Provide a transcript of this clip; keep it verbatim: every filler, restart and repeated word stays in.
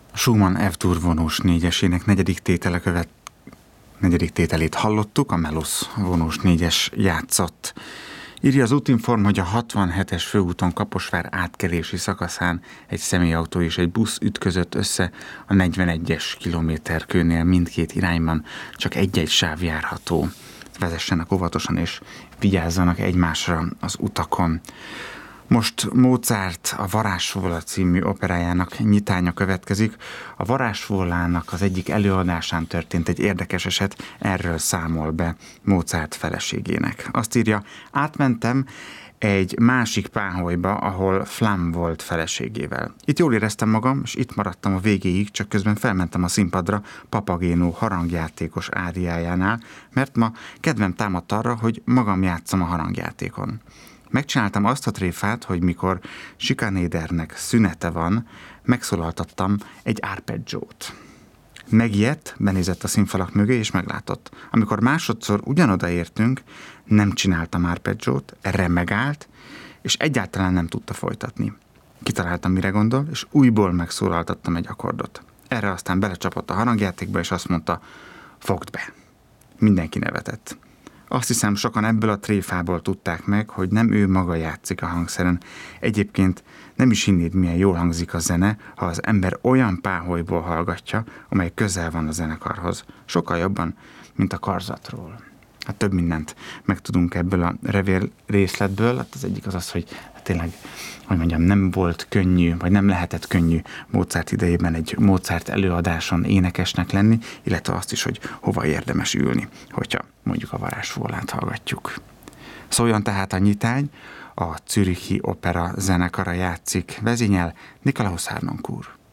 Schumann F-dur vonós négyesének negyedik tétele követ, negyedik tételét hallottuk, a Melosz vonós négyes játszott. Írja az Útinform, hogy a hatvanhetes főúton Kaposvár átkelési szakaszán egy személyautó és egy busz ütközött össze a negyvenegyes kilométerkőnél mindkét irányban, csak egy-egy sáv járható. Vezessenek óvatosan és vigyázzanak egymásra az utakon. Most Mozart a Varázsvóla című operájának nyitánya következik. A Varázsvólának az egyik előadásán történt egy érdekes eset, erről számol be Mozart feleségének. Azt írja, átmentem egy másik páholyba, ahol Flamm volt feleségével. Itt jól éreztem magam, és itt maradtam a végéig, csak közben felmentem a színpadra Papagéno harangjátékos áriájánál, mert ma kedvem támadt arra, hogy magam játszom a harangjátékon. Megcsináltam azt a tréfát, hogy mikor Schikanedernek szünete van, megszólaltattam egy arpeggiót. Megijedt, benézett a színfalak mögé, és meglátott. Amikor másodszor ugyanoda értünk, nem csináltam arpeggiót, erre megállt, és egyáltalán nem tudta folytatni. Kitaláltam, mire gondol, és újból megszólaltattam egy akkordot. Erre aztán belecsapott a harangjátékba, és azt mondta, fogd be. Mindenki nevetett. Azt hiszem, sokan ebből a tréfából tudták meg, hogy nem ő maga játszik a hangszeren. Egyébként nem is hinnéd, milyen jól hangzik a zene, ha az ember olyan páholyból hallgatja, amely közel van a zenekarhoz. Sokkal jobban, mint a karzatról. Hát több mindent megtudunk ebből a revél részletből. Hát az egyik az az, hogy hát tényleg, hogy mondjam, nem volt könnyű, vagy nem lehetett könnyű Mozart idejében egy Mozart előadáson énekesnek lenni, illetve azt is, hogy hova érdemes ülni, hogyha mondjuk a Varázsvólát hallgatjuk. Szóljon tehát a nyitány, a Zürichi Opera zenekara játszik, vezényel Nikolaus Harnoncourt.